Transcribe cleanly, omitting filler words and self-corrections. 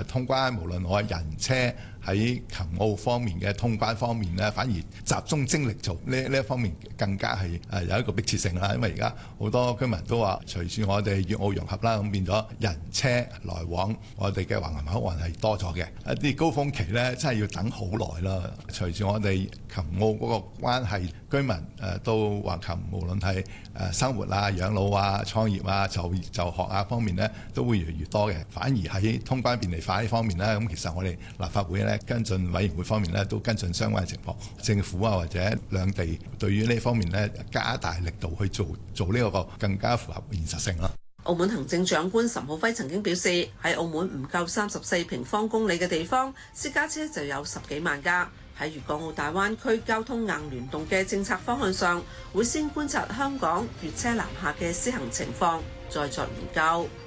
通關，無論我係人車喺琴澳方面嘅通關方面咧，反而集中精力做呢一方面更加係有一個迫切性啦。因為而家好多居民都話，隨住我哋粵澳融合啦，咁變咗人車來往我哋嘅橫琴口岸係多咗嘅。一啲高峰期咧，真係要等好耐啦。隨住我哋琴澳嗰個關係，居民到橫琴，無論係生活啊、養老啊、創業啊、就學啊方面咧，都會越嚟越多嘅。反而喺通關便利化呢方面咧，咁其實我哋立法會咧跟進委員會方面咧都跟進相關嘅情況，政府啊或者兩地對於呢方面咧加大力度去做呢個更加符合現實性啦。 澳門行政長官岑浩輝曾經表示，喺澳門唔夠34平方公里嘅地方，私家車就有10幾萬架。喺粵港澳大灣區交通硬聯動嘅政策方向上，會先觀察香港粵車南下嘅施行情況，再作研究。